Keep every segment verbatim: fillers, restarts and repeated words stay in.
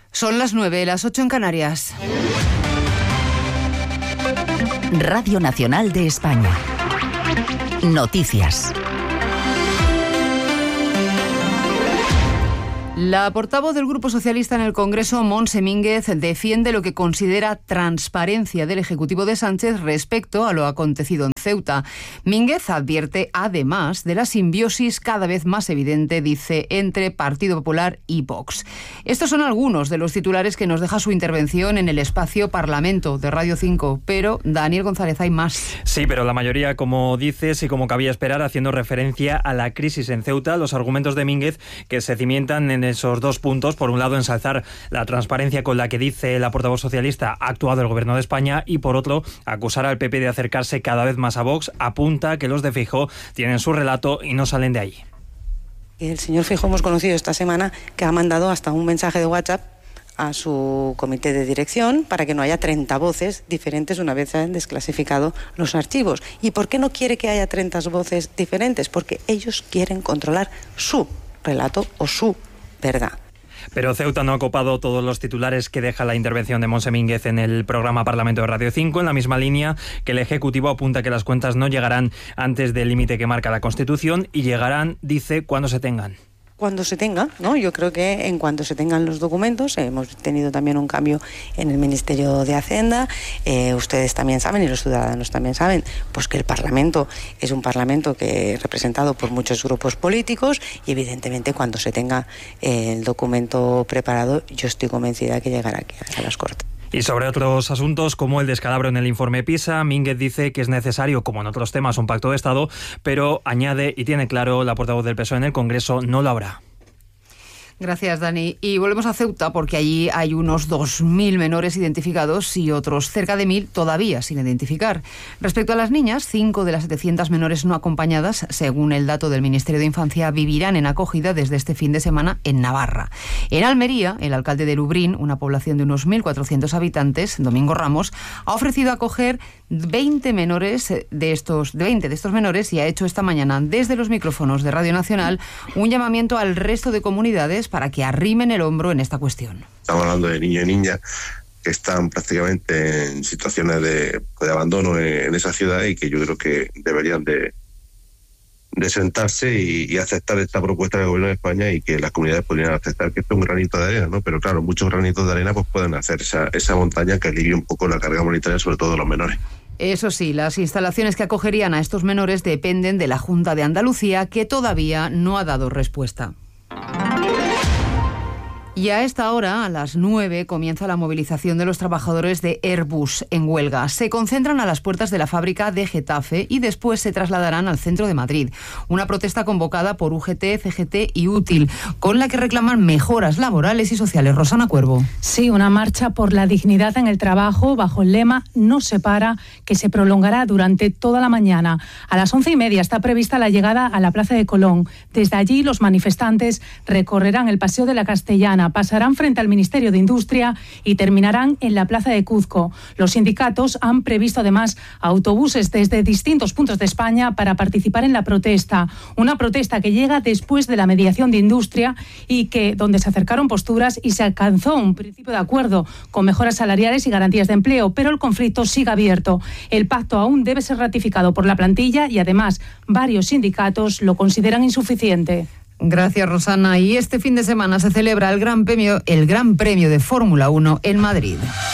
Son las nueve, las ocho en Canarias. Radio Nacional de España. Noticias. La portavoz del Grupo Socialista en el Congreso, Montse Mínguez, defiende lo que considera transparencia del Ejecutivo de Sánchez respecto a lo acontecido en Ceuta. Mínguez advierte, además, de la simbiosis cada vez más evidente, dice, entre Partido Popular y Vox. Estos son algunos de los titulares que nos deja su intervención en el espacio Parlamento de Radio cinco, pero, Daniel González, hay más. Sí, pero la mayoría, como dices y como cabía esperar, haciendo referencia a la crisis en Ceuta, los argumentos de Mínguez que se cimientan en esos dos puntos. Por un lado, ensalzar la transparencia con la que, dice la portavoz socialista, ha actuado el Gobierno de España, y por otro, acusar al P P de acercarse cada vez más a Vox. Apunta que los de Feijóo tienen su relato y no salen de allí. El señor Feijóo hemos conocido esta semana que ha mandado hasta un mensaje de WhatsApp a su comité de dirección para que no haya treinta voces diferentes una vez se han desclasificado los archivos. ¿Y por qué no quiere que haya treinta voces diferentes? Porque ellos quieren controlar su relato o su verdad. Pero Ceuta no ha copado todos los titulares que deja la intervención de Montse Mínguez en el programa Parlamento de Radio cinco, en la misma línea que el Ejecutivo apunta que las cuentas no llegarán antes del límite que marca la Constitución y llegarán, dice, cuando se tengan. Cuando se tenga, ¿no? Yo creo que en cuanto se tengan los documentos, eh, hemos tenido también un cambio en el Ministerio de Hacienda, eh, ustedes también saben y los ciudadanos también saben, pues que el Parlamento es un Parlamento que es representado por muchos grupos políticos y evidentemente cuando se tenga eh, el documento preparado, yo estoy convencida que llegará aquí a las Cortes. Y sobre otros asuntos como el descalabro en el informe PISA, Mínguez dice que es necesario, como en otros temas, un pacto de Estado, pero añade y tiene claro la portavoz del P S O E en el Congreso, no lo habrá. Gracias, Dani. Y volvemos a Ceuta porque allí hay unos dos mil menores identificados y otros cerca de mil todavía sin identificar. Respecto a las niñas, cinco de las setecientas menores no acompañadas, según el dato del Ministerio de Infancia, vivirán en acogida desde este fin de semana en Navarra. En Almería, el alcalde de Lubrín, una población de unos mil cuatrocientos habitantes, Domingo Ramos, ha ofrecido acoger veinte menores de estos, veinte de estos menores y ha hecho esta mañana desde los micrófonos de Radio Nacional un llamamiento al resto de comunidades para que arrimen el hombro en esta cuestión. Estamos hablando de niños y niñas que están prácticamente en situaciones de, de abandono en, en esa ciudad y que yo creo que deberían de, de sentarse y, y aceptar esta propuesta del Gobierno de España y que las comunidades podrían aceptar que esto es un granito de arena, ¿no? Pero claro, muchos granitos de arena pues pueden hacer esa, esa montaña que alivie un poco la carga humanitaria, sobre todo de los menores. Eso sí, las instalaciones que acogerían a estos menores dependen de la Junta de Andalucía, que todavía no ha dado respuesta. Y a esta hora, a las nueve, comienza la movilización de los trabajadores de Airbus en huelga. Se concentran a las puertas de la fábrica de Getafe y después se trasladarán al centro de Madrid. Una protesta convocada por U G T, C G T y Útil, con la que reclaman mejoras laborales y sociales. Rosana Cuervo. Sí, una marcha por la dignidad en el trabajo bajo el lema No se para, que se prolongará durante toda la mañana. A las once y media está prevista la llegada a la Plaza de Colón. Desde allí los manifestantes recorrerán el Paseo de la Castellana, pasarán frente al Ministerio de Industria y terminarán en la Plaza de Cuzco. Los sindicatos han previsto además autobuses desde distintos puntos de España para participar en la protesta. Una protesta que llega después de la mediación de Industria y que donde se acercaron posturas y se alcanzó un principio de acuerdo con mejoras salariales y garantías de empleo, pero el conflicto sigue abierto. El pacto aún debe ser ratificado por la plantilla y además varios sindicatos lo consideran insuficiente. Gracias, Rosana. Y este fin de semana se celebra el Gran Premio, el Gran Premio de Fórmula uno en Madrid.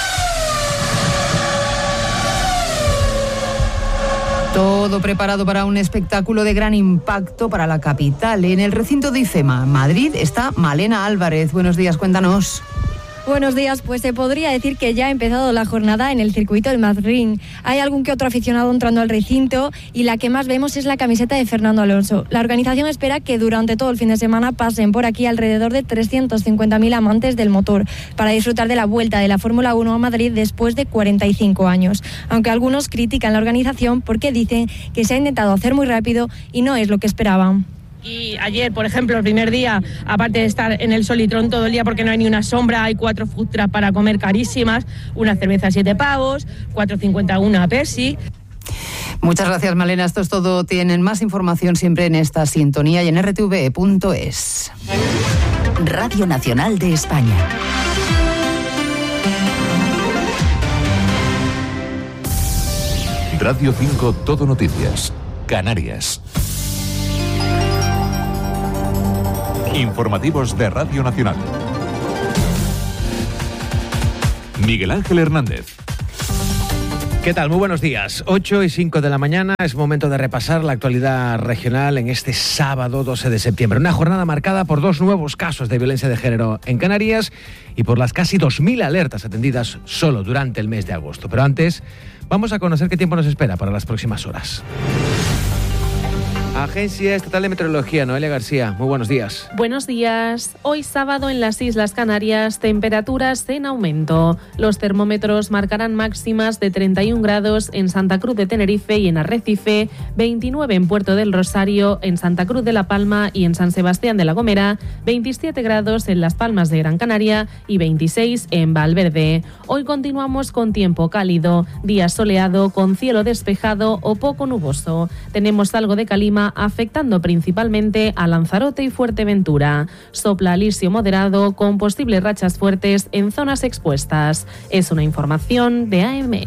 Todo preparado para un espectáculo de gran impacto para la capital. En el recinto de IFEMA, Madrid, está Malena Álvarez. Buenos días, cuéntanos. Buenos días, pues se podría decir que ya ha empezado la jornada en el circuito del Madrid. Hay algún que otro aficionado entrando al recinto y la que más vemos es la camiseta de Fernando Alonso. La organización espera que durante todo el fin de semana pasen por aquí alrededor de trescientos cincuenta mil amantes del motor para disfrutar de la vuelta de la Fórmula uno a Madrid después de cuarenta y cinco años. Aunque algunos critican la organización porque dicen que se ha intentado hacer muy rápido y no es lo que esperaban. Y ayer, por ejemplo, el primer día, aparte de estar en el Solitrón todo el día porque no hay ni una sombra, hay cuatro food trucks para comer carísimas, una cerveza a siete pavos, cuatro cincuenta una Pepsi. Muchas gracias, Malena. Esto es todo. Tienen más información siempre en esta sintonía y en r t v punto es. Radio Nacional de España. Radio cinco Todo Noticias, Canarias. Informativos de Radio Nacional. Miguel Ángel Hernández. ¿Qué tal? Muy buenos días. ocho y cinco de la mañana es momento de repasar la actualidad regional en este sábado doce de septiembre. Una jornada marcada por dos nuevos casos de violencia de género en Canarias y por las casi dos mil alertas atendidas solo durante el mes de agosto. Pero antes, vamos a conocer qué tiempo nos espera para las próximas horas. Agencia Estatal de Meteorología, Noelia García, muy buenos días. Buenos días. Hoy sábado en las Islas Canarias, temperaturas en aumento. Los termómetros marcarán máximas de treinta y un grados en Santa Cruz de Tenerife y en Arrecife, veintinueve en Puerto del Rosario, en Santa Cruz de la Palma y en San Sebastián de la Gomera, veintisiete grados en Las Palmas de Gran Canaria y veintiséis en Valverde. Hoy continuamos con tiempo cálido, día soleado con cielo despejado o poco nuboso. Tenemos algo de calima afectando principalmente a Lanzarote y Fuerteventura. Sopla alisio moderado con posibles rachas fuertes en zonas expuestas. Es una información de A M.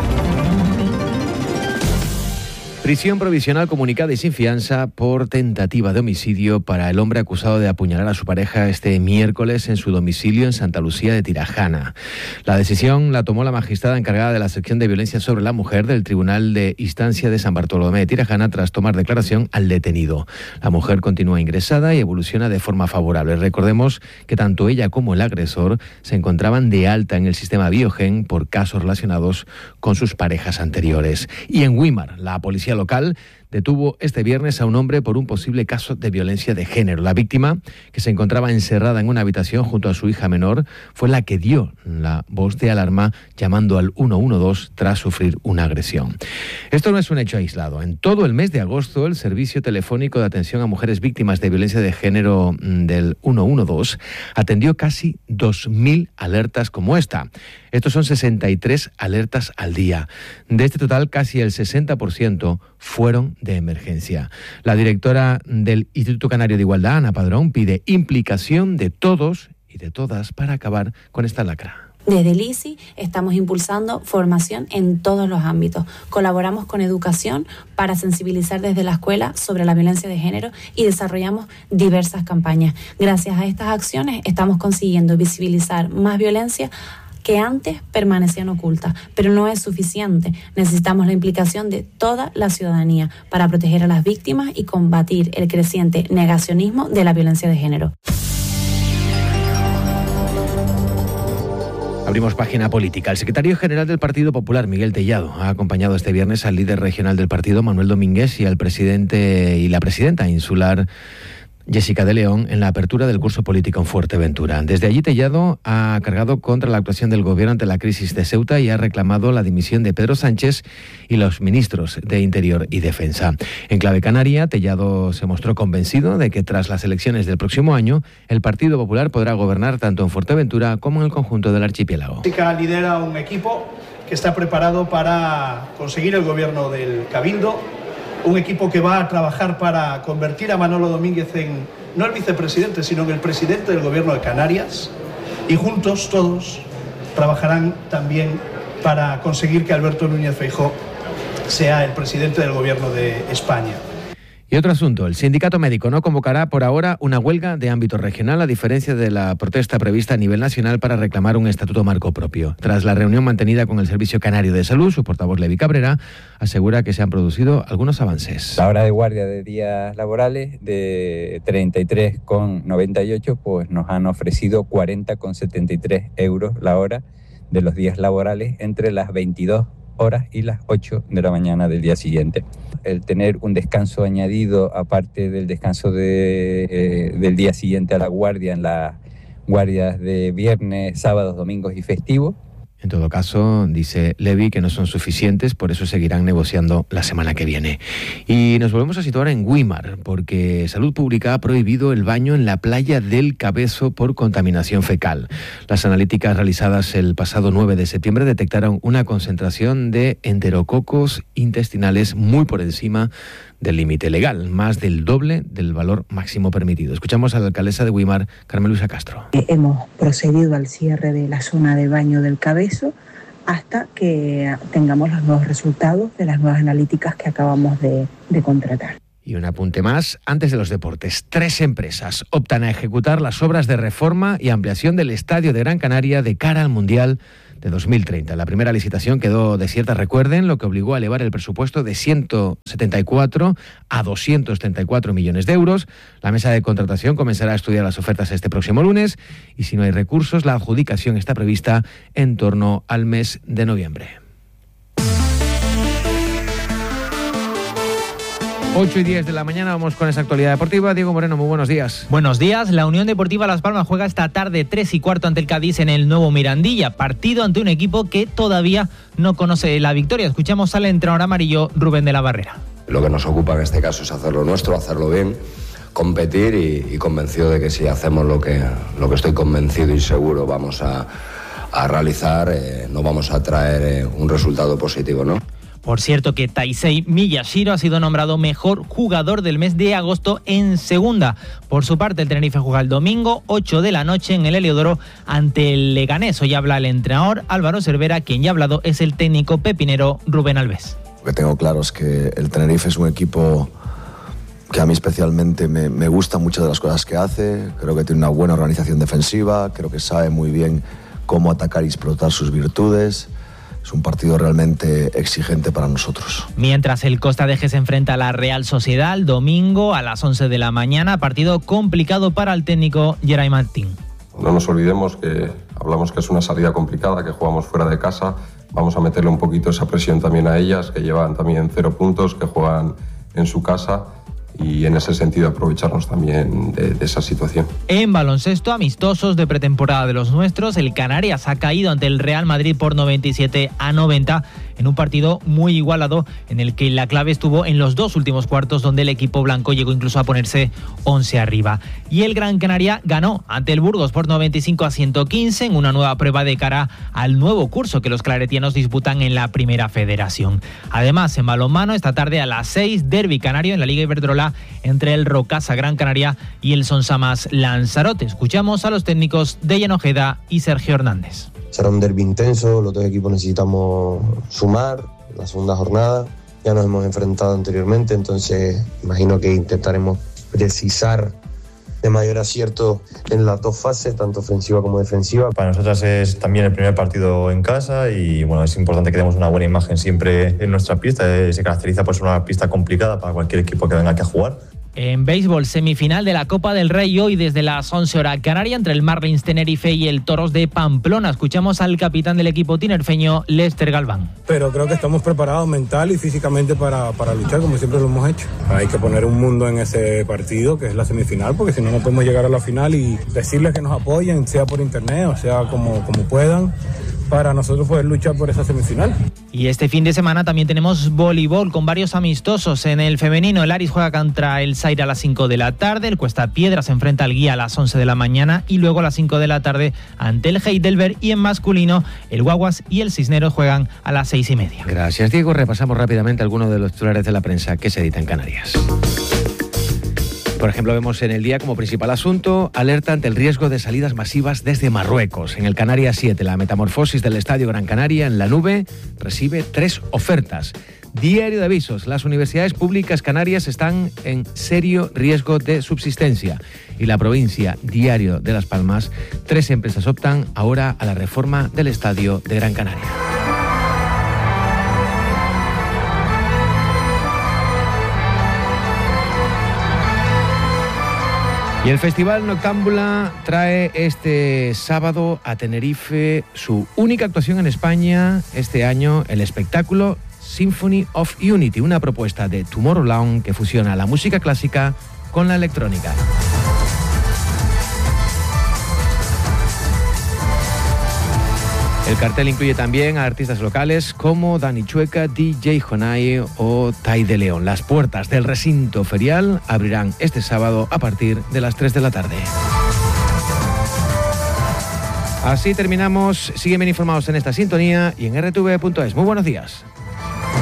Prisión provisional comunicada y sin fianza por tentativa de homicidio para el hombre acusado de apuñalar a su pareja este miércoles en su domicilio en Santa Lucía de Tirajana. La decisión la tomó la magistrada encargada de la sección de violencia sobre la mujer del Tribunal de Instancia de San Bartolomé de Tirajana tras tomar declaración al detenido. La mujer continúa ingresada y evoluciona de forma favorable. Recordemos que tanto ella como el agresor se encontraban de alta en el sistema Biogen por casos relacionados con sus parejas anteriores. Y en Güímar, la policía local detuvo este viernes a un hombre por un posible caso de violencia de género. La víctima, que se encontraba encerrada en una habitación junto a su hija menor, fue la que dio la voz de alarma llamando al uno uno dos tras sufrir una agresión. Esto no es un hecho aislado. En todo el mes de agosto, el Servicio Telefónico de Atención a Mujeres Víctimas de Violencia de Género del uno uno dos atendió casi dos mil alertas como esta. Estos son sesenta y tres alertas al día. De este total, casi el sesenta por ciento fueron de emergencia. La directora del Instituto Canario de Igualdad, Ana Padrón, pide implicación de todos y de todas para acabar con esta lacra. Desde el I C I estamos impulsando formación en todos los ámbitos. Colaboramos con educación para sensibilizar desde la escuela sobre la violencia de género y desarrollamos diversas campañas. Gracias a estas acciones estamos consiguiendo visibilizar más violencia que antes permanecían ocultas, pero no es suficiente. Necesitamos la implicación de toda la ciudadanía para proteger a las víctimas y combatir el creciente negacionismo de la violencia de género. Abrimos página política. El secretario general del Partido Popular, Miguel Tellado, ha acompañado este viernes al líder regional del partido, Manuel Domínguez, y al presidente y la presidenta insular, Jessica de León, en la apertura del curso político en Fuerteventura. Desde allí, Tellado ha cargado contra la actuación del gobierno ante la crisis de Ceuta y ha reclamado la dimisión de Pedro Sánchez y los ministros de Interior y Defensa. En clave canaria, Tellado se mostró convencido de que tras las elecciones del próximo año, el Partido Popular podrá gobernar tanto en Fuerteventura como en el conjunto del archipiélago. Jessica lidera un equipo que está preparado para conseguir el gobierno del Cabildo, un equipo que va a trabajar para convertir a Manolo Domínguez en, no el vicepresidente, sino en el presidente del gobierno de Canarias, y juntos todos trabajarán también para conseguir que Alberto Núñez Feijóo sea el presidente del gobierno de España. Y otro asunto, el sindicato médico no convocará por ahora una huelga de ámbito regional, a diferencia de la protesta prevista a nivel nacional para reclamar un estatuto marco propio. Tras la reunión mantenida con el Servicio Canario de Salud, su portavoz Levi Cabrera asegura que se han producido algunos avances. La hora de guardia de días laborales de treinta y tres con noventa y ocho, pues nos han ofrecido cuarenta con setenta y tres euros la hora de los días laborales entre las veintidós horas y las ocho de la mañana del día siguiente. El tener un descanso añadido, aparte del descanso de, eh, del día siguiente a la guardia, en las guardias de viernes, sábados, domingos y festivos. En todo caso, dice Levy que no son suficientes, por eso seguirán negociando la semana que viene. Y nos volvemos a situar en Güímar, porque Salud Pública ha prohibido el baño en la playa del Cabezo por contaminación fecal. Las analíticas realizadas el pasado nueve de septiembre detectaron una concentración de enterococos intestinales muy por encima del límite legal, más del doble del valor máximo permitido. Escuchamos a la alcaldesa de Güímar, Carmen Luisa Castro. Hemos procedido al cierre de la zona de baño del Cabezo hasta que tengamos los nuevos resultados de las nuevas analíticas que acabamos de, de contratar. Y un apunte más, antes de los deportes, tres empresas optan a ejecutar las obras de reforma y ampliación del Estadio de Gran Canaria de cara al Mundial de dos mil treinta. La primera licitación quedó desierta, recuerden, lo que obligó a elevar el presupuesto de ciento setenta y cuatro a doscientos treinta y cuatro millones de euros. La mesa de contratación comenzará a estudiar las ofertas este próximo lunes y si no hay recursos, la adjudicación está prevista en torno al mes de noviembre. ocho y diez de la mañana, vamos con esa actualidad deportiva. Diego Moreno, muy buenos días. Buenos días. La Unión Deportiva Las Palmas juega esta tarde tres y cuarto ante el Cádiz en el nuevo Mirandilla. Partido ante un equipo que todavía no conoce la victoria. Escuchamos al entrenador amarillo Rubén de la Barrera. Lo que nos ocupa en este caso es hacerlo nuestro, hacerlo bien, competir y, y convencido de que si hacemos lo que, lo que estoy convencido y seguro vamos a, a realizar, eh, no vamos a traer eh, un resultado positivo, ¿no? Por cierto que Taisei Miyashiro ha sido nombrado mejor jugador del mes de agosto en segunda. Por su parte, el Tenerife juega el domingo, ocho de la noche, en el Heliodoro ante el Leganés. Hoy habla el entrenador Álvaro Cervera, quien ya ha hablado es el técnico pepinero Rubén Alves. Lo que tengo claro es que el Tenerife es un equipo que a mí especialmente me, me gusta mucho de las cosas que hace. Creo que tiene una buena organización defensiva, creo que sabe muy bien cómo atacar y explotar sus virtudes. Es un partido realmente exigente para nosotros. Mientras el Costa de Eje se enfrenta a la Real Sociedad el domingo a las once de la mañana, partido complicado para el técnico Geray Martín. No nos olvidemos que hablamos que es una salida complicada, que jugamos fuera de casa. Vamos a meterle un poquito esa presión también a ellas, que llevan también cero puntos, que juegan en su casa. Y en ese sentido aprovecharnos también de, de esa situación. En baloncesto, amistosos de pretemporada de los nuestros, el Canarias ha caído ante el Real Madrid por noventa y siete a noventa en un partido muy igualado en el que la clave estuvo en los dos últimos cuartos, donde el equipo blanco llegó incluso a ponerse once arriba. Y el Gran Canaria ganó ante el Burgos por noventa y cinco a ciento quince en una nueva prueba de cara al nuevo curso que los claretianos disputan en la Primera Federación. Además, en balonmano, esta tarde a las seis, derbi canario en la Liga Iberdrola entre el Rocasa Gran Canaria y el Sonsamas Lanzarote. Escuchamos a los técnicos Dejan Ojeda y Sergio Hernández. Será un derbi intenso, los dos equipos necesitamos sumar la segunda jornada. Ya nos hemos enfrentado anteriormente, entonces imagino que intentaremos precisar de mayor acierto en las dos fases, tanto ofensiva como defensiva. Para nosotras es también el primer partido en casa y bueno, es importante que demos una buena imagen siempre en nuestra pista. Se caracteriza por ser una pista complicada para cualquier equipo que venga aquí a jugar. En béisbol, semifinal de la Copa del Rey hoy desde las once horas canaria entre el Marlins Tenerife y el Toros de Pamplona. Escuchamos al capitán del equipo tinerfeño, Lester Galván. Pero creo que estamos preparados mental y físicamente para, para luchar como siempre lo hemos hecho. Hay que poner un mundo en ese partido que es la semifinal, porque si no, no podemos llegar a la final y decirles que nos apoyen, sea por internet o sea como, como puedan, para nosotros poder luchar por esa semifinal. Y este fin de semana también tenemos voleibol con varios amistosos. En el femenino, el Aris juega contra el Zaire a las cinco de la tarde, el Cuesta Piedra se enfrenta al Guía a las once de la mañana y luego a las cinco de la tarde ante el Heidelberg, y en masculino el Guaguas y el Cisneros juegan a las seis y media. Gracias, Diego. Repasamos rápidamente algunos de los titulares de la prensa que se edita en Canarias. Por ejemplo, vemos en El Día como principal asunto, alerta ante el riesgo de salidas masivas desde Marruecos. En el Canarias siete, la metamorfosis del Estadio Gran Canaria en la nube recibe tres ofertas. Diario de avisos, las universidades públicas canarias están en serio riesgo de subsistencia. Y la provincia, Diario de Las Palmas, tres empresas optan ahora a la reforma del Estadio de Gran Canaria. Y el Festival Noctámbula trae este sábado a Tenerife su única actuación en España este año, el espectáculo Symphony of Unity, una propuesta de Tomorrowland que fusiona la música clásica con la electrónica. El cartel incluye también a artistas locales como Dani Chueca, D J Jonai o Tai de León. Las puertas del recinto ferial abrirán este sábado a partir de las tres de la tarde. Así terminamos. Siguen bien informados en esta sintonía y en r t v punto es. Muy buenos días.